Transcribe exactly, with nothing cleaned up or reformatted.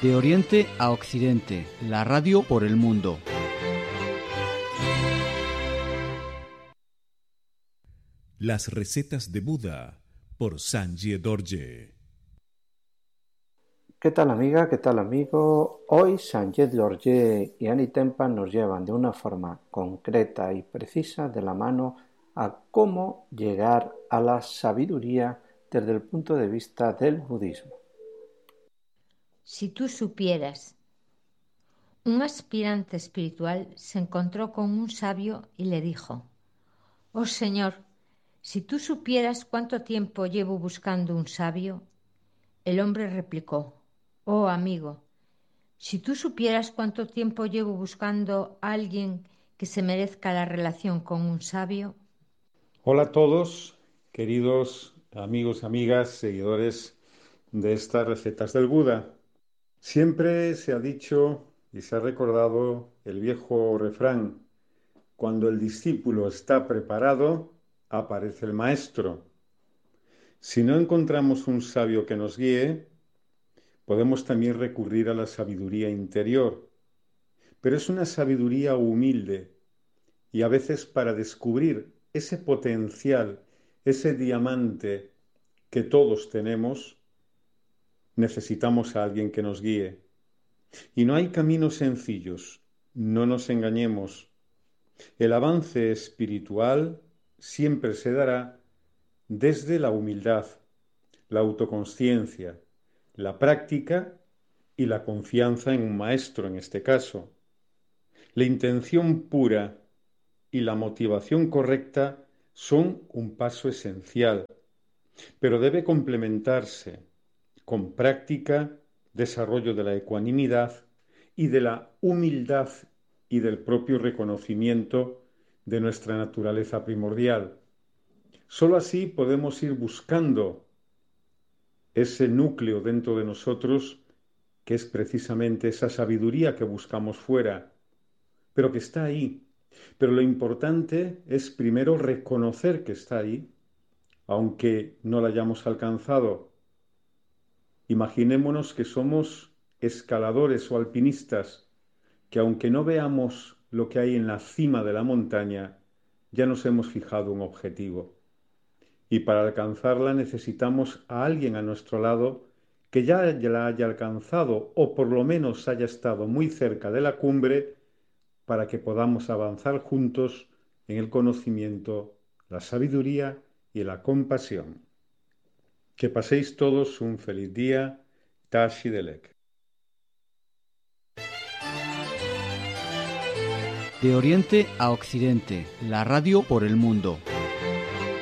De Oriente a Occidente, la radio por el mundo. Las recetas de Buda, por Sanjie Dorje. ¿Qué tal amiga? ¿Qué tal amigo? Hoy Sanjie Dorje y Annie Tempan nos llevan de una forma concreta y precisa de la mano a cómo llegar a la sabiduría desde el punto de vista del budismo. Si tú supieras. Un aspirante espiritual se encontró con un sabio y le dijo: «Oh Señor, si tú supieras cuánto tiempo llevo buscando un sabio». El hombre replicó: «Oh amigo, si tú supieras cuánto tiempo llevo buscando a alguien que se merezca la relación con un sabio». Hola a todos, queridos amigos, amigas, seguidores de estas recetas del Buda. Siempre se ha dicho y se ha recordado el viejo refrán: cuando el discípulo está preparado, aparece el maestro. Si no encontramos un sabio que nos guíe, podemos también recurrir a la sabiduría interior, pero es una sabiduría humilde y a veces para descubrir ese potencial, ese diamante que todos tenemos, necesitamos a alguien que nos guíe. Y no hay caminos sencillos, no nos engañemos. El avance espiritual siempre se dará desde la humildad, la autoconsciencia, la práctica y la confianza en un maestro en este caso. La intención pura y la motivación correcta son un paso esencial, pero debe complementarse con práctica, desarrollo de la ecuanimidad y de la humildad y del propio reconocimiento de nuestra naturaleza primordial. Solo así podemos ir buscando ese núcleo dentro de nosotros que es precisamente esa sabiduría que buscamos fuera, pero que está ahí. Pero lo importante es primero reconocer que está ahí, aunque no la hayamos alcanzado. Imaginémonos que somos escaladores o alpinistas, que aunque no veamos lo que hay en la cima de la montaña, ya nos hemos fijado un objetivo. Y para alcanzarla necesitamos a alguien a nuestro lado que ya la haya alcanzado o por lo menos haya estado muy cerca de la cumbre, para que podamos avanzar juntos en el conocimiento, la sabiduría y la compasión. Que paséis todos un feliz día. Tashi Delek. De Oriente a Occidente, la radio por el mundo.